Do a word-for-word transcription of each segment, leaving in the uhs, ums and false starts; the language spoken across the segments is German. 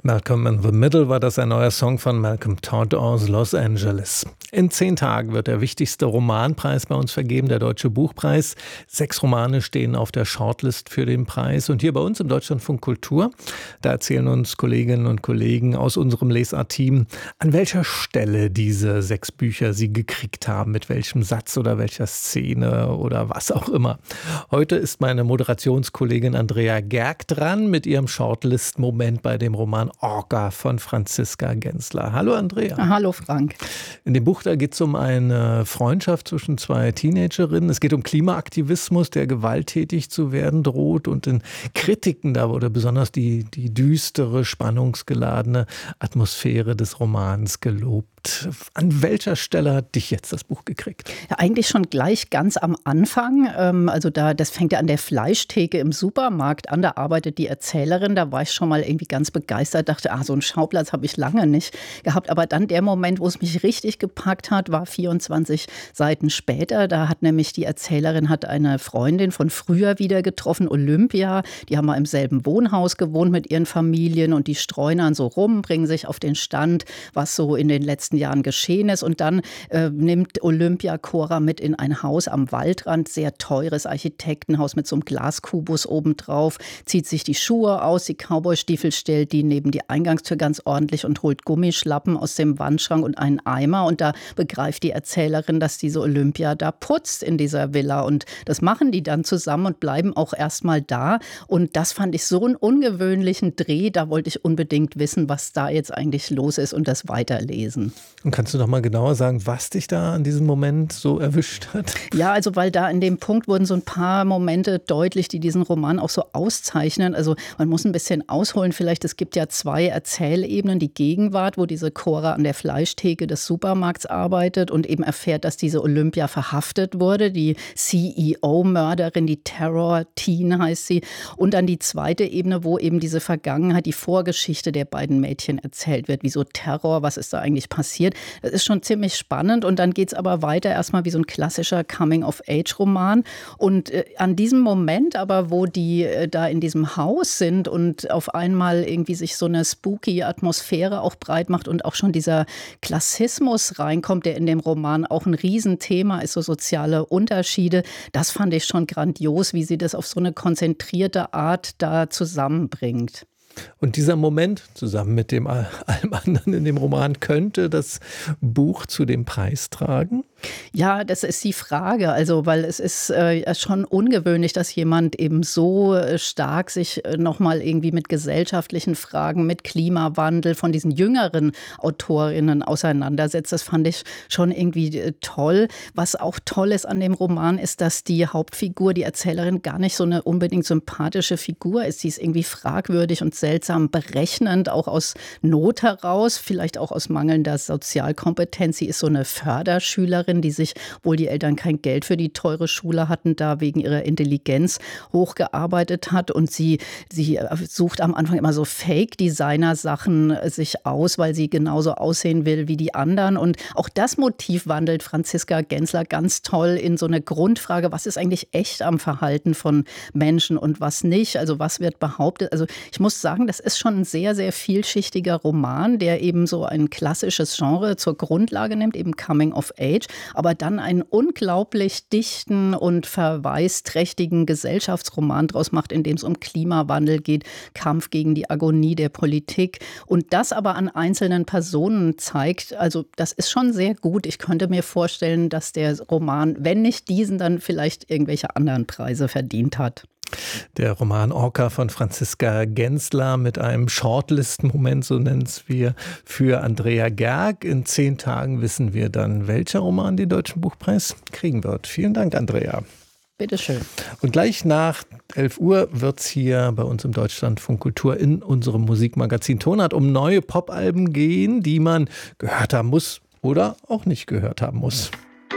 Malcolm in the Middle war das ein neuer Song von Malcolm Todd aus Los Angeles. In zehn Tagen wird der wichtigste Romanpreis bei uns vergeben, der Deutsche Buchpreis. Sechs Romane stehen auf der Shortlist für den Preis. Und hier bei uns im Deutschlandfunk Kultur, da erzählen uns Kolleginnen und Kollegen aus unserem Lesart-Team, an welcher Stelle diese sechs Bücher sie gekriegt haben, mit welchem Satz oder welcher Szene oder was auch immer. Heute ist meine Moderationskollegin Andrea Gerg dran mit ihrem Shortlist-Moment bei dem Roman Orca von Franziska Gensler. Hallo Andrea. Hallo Frank. In dem Buch da geht es um eine Freundschaft zwischen zwei Teenagerinnen. Es geht um Klimaaktivismus, der gewalttätig zu werden droht. Und in Kritiken, da wurde besonders die, die düstere, spannungsgeladene Atmosphäre des Romans gelobt. An welcher Stelle hat dich jetzt das Buch gekriegt? Ja, eigentlich schon gleich ganz am Anfang. Ähm, also da, das fängt ja an der Fleischtheke im Supermarkt an. Da arbeitet die Erzählerin. Da war ich schon mal irgendwie ganz begeistert. Dachte, ah, so einen Schauplatz habe ich lange nicht gehabt. Aber dann der Moment, wo es mich richtig gepackt hat, war vierundzwanzig Seiten später. Da hat nämlich die Erzählerin hat eine Freundin von früher wieder getroffen, Olympia. Die haben mal im selben Wohnhaus gewohnt mit ihren Familien und die streuen dann so rum, bringen sich auf den Stand, was so in den letzten Jahren geschehen ist. Und dann äh, nimmt Olympia Cora mit in ein Haus am Waldrand, sehr teures Architektenhaus mit so einem Glaskubus obendrauf, zieht sich die Schuhe aus, die Cowboystiefel stellt die neben die Eingangstür ganz ordentlich und holt Gummischlappen aus dem Wandschrank und einen Eimer. Und da begreift die Erzählerin, dass diese Olympia da putzt in dieser Villa. Und das machen die dann zusammen und bleiben auch erstmal da. Und das fand ich so einen ungewöhnlichen Dreh. Da wollte ich unbedingt wissen, was da jetzt eigentlich los ist und das weiterlesen. Und kannst du noch mal genauer sagen, was dich da an diesem Moment so erwischt hat? Ja, also weil da in dem Punkt wurden so ein paar Momente deutlich, die diesen Roman auch so auszeichnen. Also man muss ein bisschen ausholen vielleicht. Es gibt ja zwei Erzählebenen. Die Gegenwart, wo diese Cora an der Fleischtheke des Supermarkts arbeitet und eben erfährt, dass diese Olympia verhaftet wurde. Die C E O-Mörderin, die Terror-Teen heißt sie. Und dann die zweite Ebene, wo eben diese Vergangenheit, die Vorgeschichte der beiden Mädchen erzählt wird. Wieso Terror, was ist da eigentlich passiert? Das ist schon ziemlich spannend und dann geht es aber weiter erstmal wie so ein klassischer Coming-of-Age-Roman. Und äh, an diesem Moment aber, wo die äh, da in diesem Haus sind und auf einmal irgendwie sich so eine spooky Atmosphäre auch breit macht und auch schon dieser Klassismus reinkommt, der in dem Roman auch ein Riesenthema ist, so soziale Unterschiede, das fand ich schon grandios, wie sie das auf so eine konzentrierte Art da zusammenbringt. Und dieser Moment, zusammen mit dem allem anderen in dem Roman, könnte das Buch zu dem Preis tragen? Ja, das ist die Frage. Also, weil es ist äh, schon ungewöhnlich, dass jemand eben so stark sich äh, nochmal irgendwie mit gesellschaftlichen Fragen, mit Klimawandel von diesen jüngeren Autorinnen auseinandersetzt. Das fand ich schon irgendwie äh, toll. Was auch toll ist an dem Roman, ist, dass die Hauptfigur, die Erzählerin, gar nicht so eine unbedingt sympathische Figur ist. Sie ist irgendwie fragwürdig und seltsam berechnend, auch aus Not heraus, vielleicht auch aus mangelnder Sozialkompetenz. Sie ist so eine Förderschülerin, die sich, obwohl die Eltern kein Geld für die teure Schule hatten, da wegen ihrer Intelligenz hochgearbeitet hat. Und sie, sie sucht am Anfang immer so Fake-Designer-Sachen sich aus, weil sie genauso aussehen will wie die anderen. Und auch das Motiv wandelt Franziska Gensler ganz toll in so eine Grundfrage, was ist eigentlich echt am Verhalten von Menschen und was nicht? Also was wird behauptet? Also ich muss sagen, das ist schon ein sehr, sehr vielschichtiger Roman, der eben so ein klassisches Genre zur Grundlage nimmt, eben Coming of Age, aber dann einen unglaublich dichten und verweisträchtigen Gesellschaftsroman draus macht, in dem es um Klimawandel geht, Kampf gegen die Agonie der Politik und das aber an einzelnen Personen zeigt. Also das ist schon sehr gut. Ich könnte mir vorstellen, dass der Roman, wenn nicht diesen, dann vielleicht irgendwelche anderen Preise verdient hat. Der Roman Orca von Franziska Gensler mit einem Shortlist-Moment, so nennen es wir, für Andrea Gerg. In zehn Tagen wissen wir dann, welcher Roman den Deutschen Buchpreis kriegen wird. Vielen Dank, Andrea. Bitteschön. Und gleich nach elf Uhr wird es hier bei uns im Deutschlandfunk Kultur in unserem Musikmagazin Tonart um neue Popalben gehen, die man gehört haben muss oder auch nicht gehört haben muss.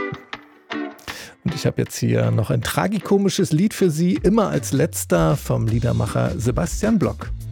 Und ich habe jetzt hier noch ein tragikomisches Lied für Sie, immer als letzter vom Liedermacher Sebastian Block.